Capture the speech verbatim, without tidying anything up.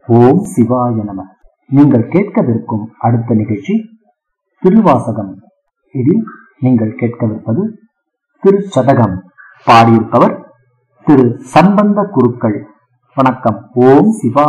ஓம் சிவாய நம. நீங்கள் கேட்கவிருக்கும் அடுத்த நிகழ்ச்சி திருவாசகம். இதில் நீங்கள் கேட்கவிருப்பது திருச்சதகம். பாடியிருப்பவர் திரு சம்பந்த குருக்கள். வணக்கம். ஓம் சிவாய